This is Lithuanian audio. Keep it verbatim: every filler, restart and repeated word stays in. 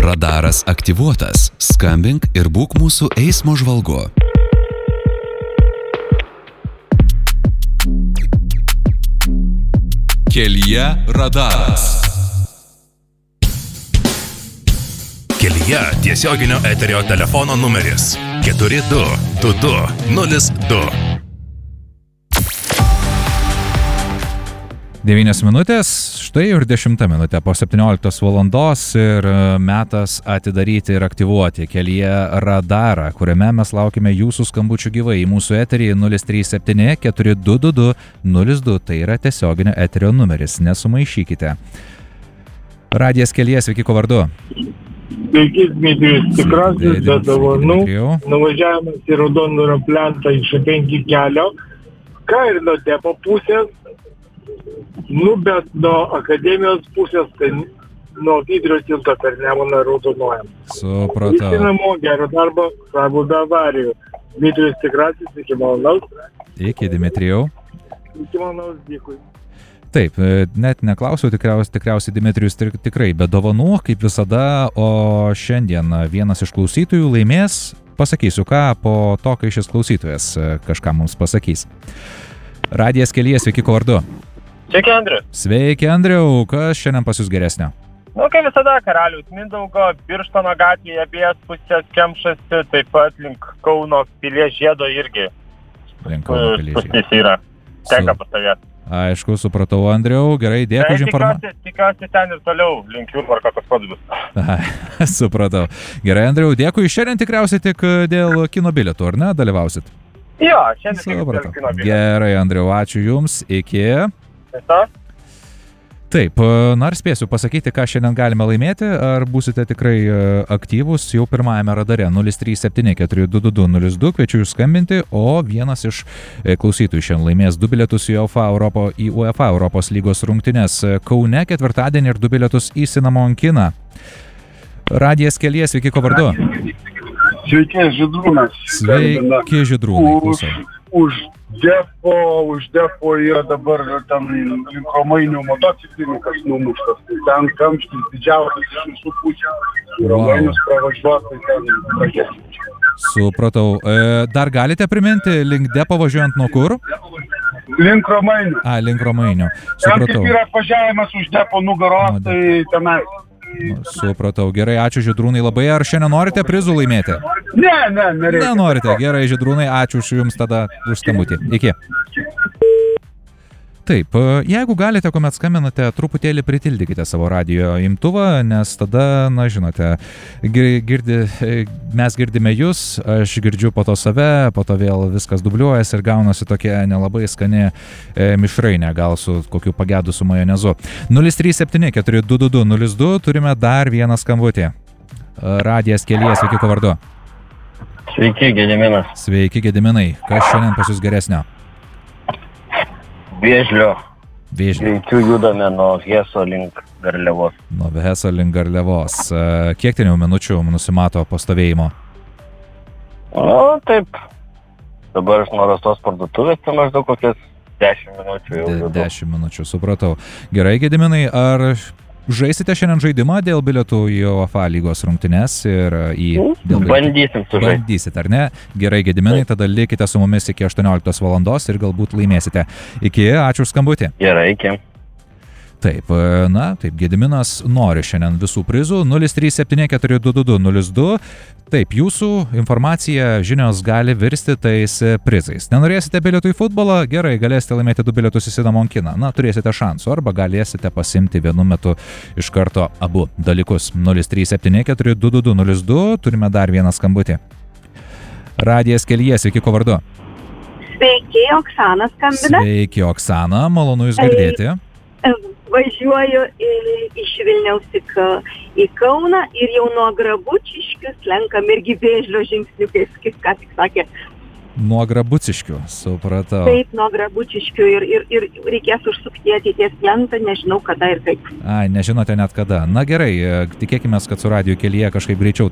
Radaras aktyvuotas. Skambink ir būk mūsų eismo žvalgu. Kelyje radaras. Kelyje tiesioginio eterio telefono numeris keturi du du du nulis du. devynios minutės, štai ir dešimta minutė po septynioliktos valandos ir metas atidaryti ir aktyvuoti Kelyje radarą, kuriame mes laukime jūsų skambučių gyvai į mūsų eterį nulis trys septyni keturi du du du nulis du, tai yra tiesioginio eterio numeris, nesumaišykite. Radijas Kelyje, sveiki, ko vardu? Sveiki, Dmitrijus Tikrasis, be dovanų, nuvažiavimas į Raudondvario plentą iš penki kelio, ką ir nuo depo pusės, nu, bet nuo akademijos pusės, tai nuo Vidurio tilto per Nemuną raudonuojam. Supratau. Visi namo, gero darbo, savo be avarijų. Dmitrijus Tikrasis, iki malonaus. Iki, Dmitrijau. Iki malonaus, dėkui. Taip, net neklausiau, tikriausiai, tikriausiai Dmitrijus tikrai be dovanų, kaip visada, o šiandien vienas iš klausytojų laimės, pasakysiu ką, po to, kai šis klausytojas kažką mums pasakys. Radijas Kelyje, sveiki, ko vardu? Sveiki, Andriu. Sveiki, Andriau, kas šiandien pas jūs geresnio? Nu, kaip visada, Karaliaus Mindaugo, Birštono gatvėje abiejos pusės kemšasi, taip pat link Kauno Pilies žiedo irgi. Link Kauno Pilies žiedo. Spustys yra, tenka pastovėti. Aišku, supratau, Andriau, gerai, dėkui už informaciją. Tikiuosi ten ir toliau link Jurbarko tas pats bus. Supratau. Gerai, Andriau, dėkui. Šiandien tikriausiai tik dėl kino bilietų, ar ne, dalyvausit? Jo, šiandien tik supratau. Dėl kino bilietų. Gerai, Andriau, ačiū Jums, iki. Tiesa? Taip, na ir spėsiu pasakyti, ką šiandien galime laimėti, ar būsite tikrai aktyvūs jau pirmajame radare nulis trys septyni keturi du du du nulis du, kviečiu jūs skambinti, o vienas iš klausytojų šiandien laimės du bilietus į UEFA Europo, į UEFA Europos lygos rungtynes Kaune ketvirtadienį ir du bilietus į Cinnamon kiną. Radijas Kelyje, sveiki, ko vardu? Sveiki, Žydrūnas. Sveiki, Žydrūnai, klausau. Už depo, už depo yra dabar ten link Romainių motociklininkas numuštas. Tai ten kamštis didžiausias iš visų pusių. Romainius pravažiuos, tai ten pražės. Supratau. E, dar galite priminti, link depo važiuojant nuo kur? Link Romainių. A, link Romainių. Ten kaip yra pažiavimas už depo nugaros, tai tenai. Supratau. Gerai, ačiū Žydrūnai labai. Ar šiandien norite prizų laimėti? Ne, ne, nereikia. Nenorite. Gerai, Žydrūnai, ačiū už Jums tada už skambutį. Iki. Taip, jeigu galite, kuomet skambinate, truputėlį pritildykite savo radijo imtuvą, nes tada, na žinote, girdi, mes girdime jūs, aš girdžiu po to save, po to vėl viskas dubliuojasi ir gaunasi tokia nelabai skani e, mišrainė, gal su kokiu pagedusiu majonezu. nulis trys septyni keturi du du du nulis du, turime dar vieną skambutį. Radijas Kelyje, sveiki, ko vardu? Sveiki, Gediminas. Sveiki, Gediminai. Kas šiandien pas jūs geresnio? Vėžlio. Vėžlio. Greičiu judame nuo Heso link Garliavos. Nuo Heso link Garliavos. Kiek ten jau minučių nusimato pastovėjimo? O, taip. Dabar iš nuo rastos parduotuvės, tai maždaug kokias dešimt minučių jau judu. dešimt minučių, supratau. Gerai, Gediminai, ar žaisite šiandien žaidimą dėl bilietų į UEFA lygos rungtynes ir į... Bandysim sužaisti. Bandysit, ar ne? Gerai, Gediminai, tada likite su mumis iki aštuonioliktos valandos ir galbūt laimėsite. Iki, ačiū už skambutį. Gerai, iki. Taip, na, taip, Gediminas nori šiandien visų prizų. nulis trys septyni keturi du du du nulis du. Taip, jūsų informacija, žinios gali virsti tais prizais. Nenorėsite bilietų į futbolą? Gerai, galėsite laimėti du bilietus į Cinnamon kiną. Na, turėsite šansų. Arba galėsite pasimti vienu metu iš karto abu dalykus. nulis trys septyni keturi du du du nulis du. Turime dar vieną skambutį. Radijas Kelyje, sveiki, ko vardu? Sveiki, Oksana skambina. Sveiki, Oksana, malonu jūs girdėti. Važiuoju iš Vilniaus į Kauną ir jau nuo Grabučiškių slenkam irgi Vėžlio žingsniukais, kaip ką tik sakė. Nuo Grabuciškių, supratau. Taip, nuo Grabučiškių ir, ir, ir reikės užsukti ateities lentą, nežinau kada ir kaip. Ai, nežinote net kada. Na gerai, tikėkime, kad su radijo Kelyje kažkaip greičiau